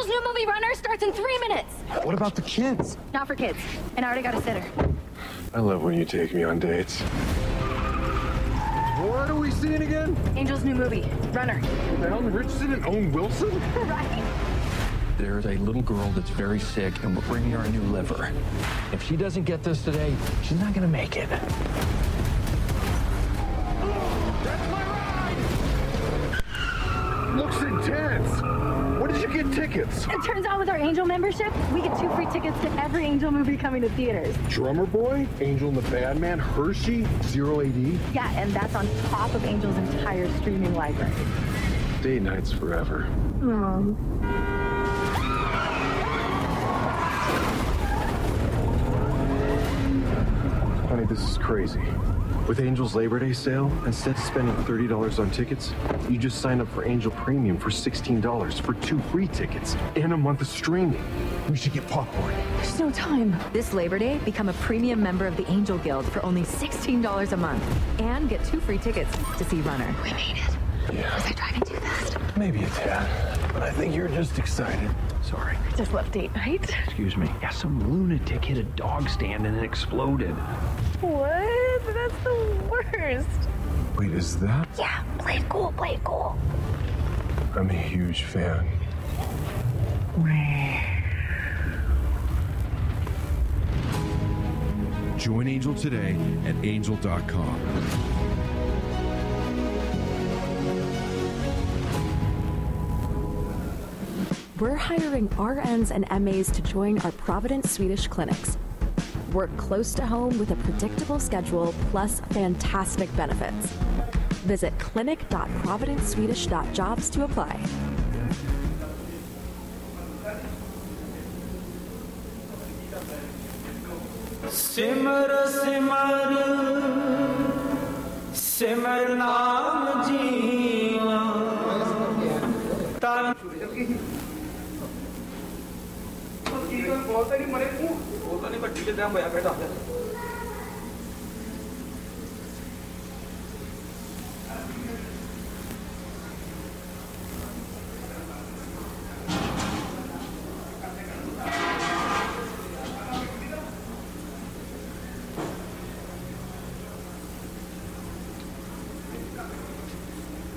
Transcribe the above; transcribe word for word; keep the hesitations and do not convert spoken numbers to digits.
Angel's new movie, Runner, starts in three minutes. What about the kids? Not for kids. And I already got a sitter. I love when you take me on dates. What are we seeing again? Angel's new movie, Runner. With Alan Richardson and Owen Wilson? Right? There's a little girl that's very sick, and we're bringing her a new liver. If she doesn't get this today, she's not gonna make it. That's my ride! Looks intense. Where did you get tickets? It turns out with our Angel membership, we get two free tickets to every Angel movie coming to theaters. Drummer Boy, Angel and the Bad Man, Hershey, Zero A D. Yeah, and that's on top of Angel's entire streaming library. Date nights forever. Oh. Honey, this is crazy. With Angel's Labor Day sale, instead of spending thirty dollars on tickets, you just sign up for Angel Premium for sixteen dollars for two free tickets and a month of streaming. We should get popcorn. There's no time. This Labor Day, become a premium member of the Angel Guild for only sixteen dollars a month and get two free tickets to see Runner. We made it. Yeah. Was I driving too fast? Maybe a tad, but I think you're just excited. Sorry. I just left date night. Excuse me. Yeah, some lunatic hit a dog stand and it exploded. What? That's the worst. Wait, is that? Yeah, play it cool, play it cool. I'm a huge fan. Join Angel today at angel dot com. We're hiring R Ns and M As to join our Providence Swedish clinics. Work close to home with a predictable schedule plus fantastic benefits. Visit clinic dot providence swedish dot jobs to apply. सिमर सिमर सिमर नाम जीवा तान बोलता नहीं मरे बोलता नहीं but ढीले दाम भया बैठा